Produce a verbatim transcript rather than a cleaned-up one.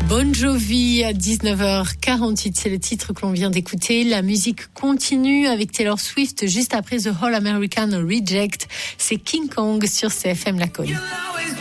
Bon Jovi à dix-neuf heures quarante-huit, c'est le titre que l'on vient d'écouter. La musique continue avec Taylor Swift juste après The All American Reject. C'est King Kong sur C F M La Côte.